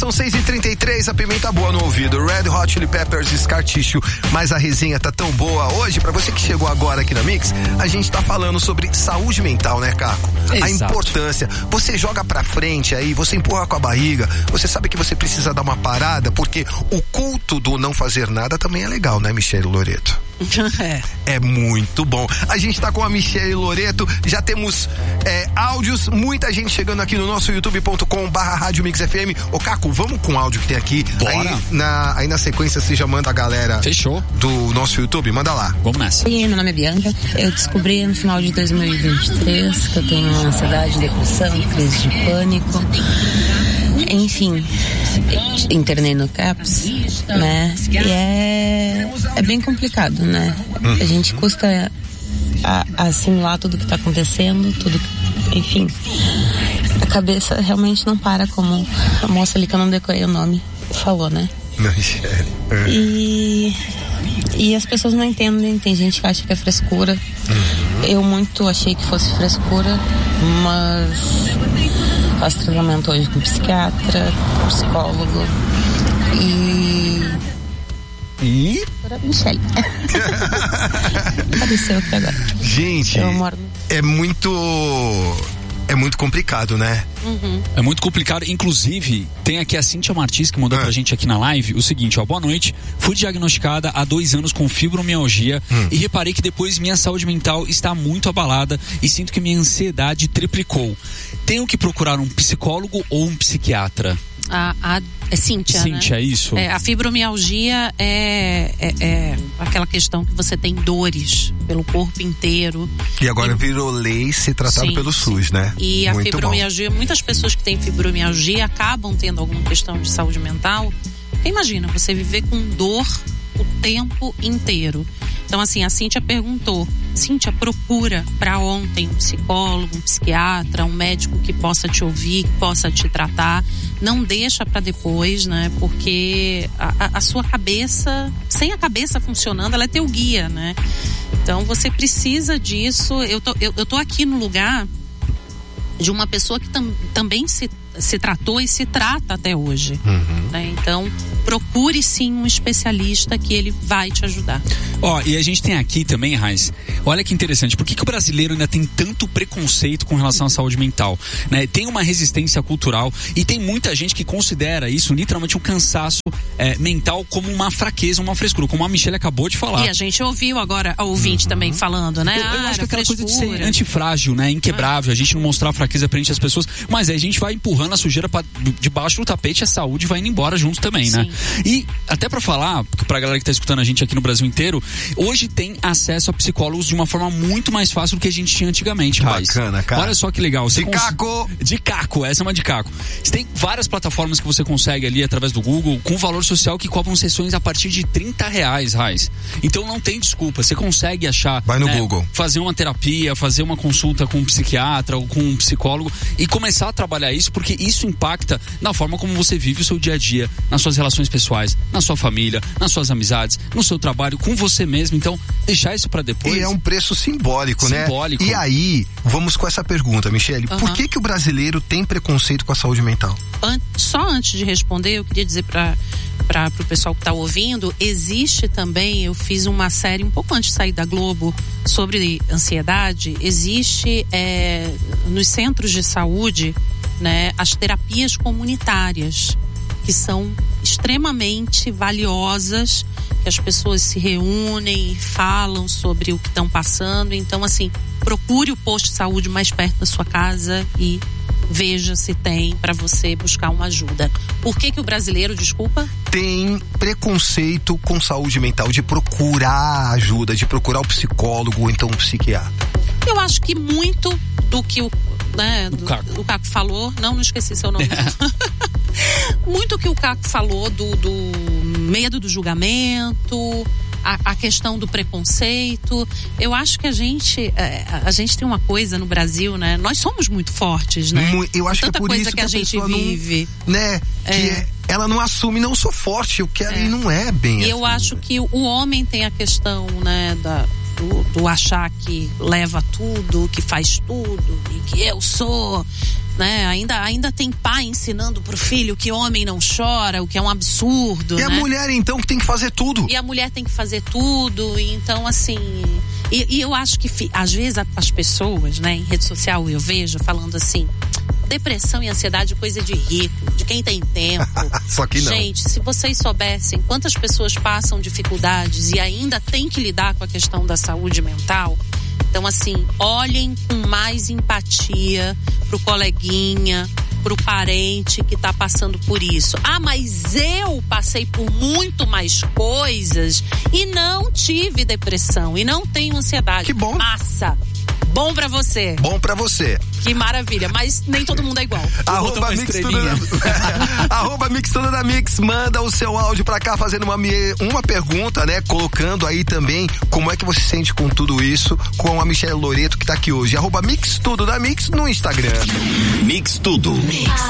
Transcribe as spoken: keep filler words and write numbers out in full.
são seis e trinta e três, a pimenta boa no ouvido, Red Hot Chili Peppers, Scar Tissue, mas a resenha tá tão boa hoje, pra você que chegou agora aqui na Mix, a gente tá falando sobre saúde mental, né, Caco? Exato. A importância, você joga pra frente aí, você empurra com a barriga, você sabe que você precisa dar uma parada, porque o culto do não fazer nada também é legal, né, Michele Loreto? É. É muito bom. A gente tá com a Michele Loreto, já temos é, áudios, muita gente chegando aqui no nosso youtube ponto com barra Rádio Mix F M. Ô Caco, vamos com o áudio que tem aqui. Bora. Aí na, aí na sequência você já manda a galera. Fechou. Do nosso YouTube, manda lá. Vamos nessa. Oi, meu nome é Bianca. Eu descobri no final de dois mil e vinte e três que eu tenho ansiedade, depressão, crise de pânico. Enfim, internei no CAPS, né? E é, é bem complicado, né? A gente custa a, a assimilar tudo que tá acontecendo, tudo, enfim. A cabeça realmente não para, como a moça ali que eu não decorei o nome falou, né? Michele. É. E, e as pessoas não entendem, tem gente que acha que é frescura. Uhum. Eu muito achei que fosse frescura, mas faço tratamento hoje com psiquiatra, com psicólogo e... E? Michele. Apareceu aqui agora. Gente, eu moro... é muito... É muito complicado, né? Uhum. É muito complicado. Inclusive, tem aqui a Cíntia Martins que mandou ah. pra gente aqui na live o seguinte, ó. Boa noite. Fui diagnosticada há dois anos com fibromialgia hum. e reparei que depois minha saúde mental está muito abalada e sinto que minha ansiedade triplicou. Tenho que procurar um psicólogo ou um psiquiatra? A, a é Cíntia, Cíntia, né? é isso? É, a fibromialgia é, é, é aquela questão que você tem dores pelo corpo inteiro. E agora e, virou lei ser tratado sim, pelo SUS, sim. né? E a Muito fibromialgia, bom. Muitas pessoas que têm fibromialgia acabam tendo alguma questão de saúde mental. Porque imagina, você viver com dor o tempo inteiro. Então, assim, a Cíntia perguntou, Cíntia, procura para ontem um psicólogo, um psiquiatra, um médico que possa te ouvir, que possa te tratar. Não deixa para depois, né? Porque a, a sua cabeça, sem a cabeça funcionando, ela é teu guia, né? Então, você precisa disso. Eu tô, eu, eu tô aqui no lugar de uma pessoa que tam, também se, se tratou e se trata até hoje. Uhum. Né? Então, procure sim um especialista que ele vai te ajudar. Ó, oh, e a gente tem aqui também, Raiz, olha que interessante, por que, que o brasileiro ainda tem tanto preconceito com relação à saúde mental? Né? Tem uma resistência cultural e tem muita gente que considera isso literalmente um cansaço é, mental como uma fraqueza, uma frescura, como a Michele acabou de falar. E a gente ouviu agora a ouvinte uhum. também falando, né? Eu, eu ah, acho que aquela frescura. coisa de ser antifrágil, né? Inquebrável, ah. a gente não mostrar fraqueza perante as pessoas, mas aí a gente vai empurrando a sujeira pra, debaixo do tapete, a saúde vai indo embora junto também, né? Sim. E até pra falar, pra galera que tá escutando a gente aqui no Brasil inteiro, hoje tem acesso a psicólogos de uma forma muito mais fácil do que a gente tinha antigamente, Raiz. Bacana, cara. Olha só que legal. Você de cons... Caco! De Caco, essa é uma de Caco. Você tem várias plataformas que você consegue ali através do Google, com valor social que cobram sessões a partir de trinta reais, Raiz. Então não tem desculpa, você consegue achar... Vai no né, Google. Fazer uma terapia, fazer uma consulta com um psiquiatra ou com um psicólogo e começar a trabalhar isso, porque isso impacta na forma como você vive o seu dia a dia, nas suas relações pessoais, na sua família, nas suas amizades, no seu trabalho, com você mesmo. Então, deixar isso pra depois. E é um preço simbólico, simbólico. né? E aí, vamos com essa pergunta, Michele. Uhum. Por que que o brasileiro tem preconceito com a saúde mental? Só antes de responder, eu queria dizer pra, pra, pro pessoal que tá ouvindo, existe também, eu fiz uma série um pouco antes de sair da Globo sobre ansiedade, existe é, nos centros de saúde, né, as terapias comunitárias, que são extremamente valiosas, que as pessoas se reúnem e falam sobre o que estão passando. Então, assim, procure o posto de saúde mais perto da sua casa e veja se tem para você buscar uma ajuda. Por que que o brasileiro, desculpa? Tem preconceito com saúde mental, de procurar ajuda, de procurar o psicólogo ou então um psiquiatra? Eu acho que muito do que o, né, do, o, Caco. o Caco falou, não, não esqueci seu nome. Muito que o Caco falou do, do medo do julgamento, a, a questão do preconceito. Eu acho que a gente é, a gente tem uma coisa no Brasil, né? Nós somos muito fortes, né? Eu acho tanta que é por coisa isso que, que a, a gente pessoa vive, não, né? É. Que é, ela não assume, não sou forte, eu quero É. e não é bem. E eu assim, acho né? que o homem tem a questão, né, da Do, do achar que leva tudo, que faz tudo e que eu sou, né? Ainda, ainda tem pai ensinando pro filho que homem não chora, o que é um absurdo, E né? a mulher, então, que tem que fazer tudo. E a mulher tem que fazer tudo, e então assim... E, e eu acho que, às vezes, as pessoas, né, em rede social eu vejo falando assim... Depressão e ansiedade é coisa de rico, de quem tem tempo. Só que não. Gente, se vocês soubessem quantas pessoas passam dificuldades e ainda tem que lidar com a questão da saúde mental... Então, assim, olhem com mais empatia pro coleguinha, pro parente que tá passando por isso. Ah, mas eu passei por muito mais coisas e não tive depressão e não tenho ansiedade. Que bom. Massa! Bom pra você. Bom pra você. Que maravilha, mas nem todo mundo é igual. Arroba Mix tudo da... Arroba Mix tudo da Mix, manda o seu áudio pra cá fazendo uma, uma pergunta, né? Colocando aí também como é que você se sente com tudo isso, com a Michelle Loreto que tá aqui hoje. Arroba Mix tudo da Mix no Instagram. Mix tudo. Mix.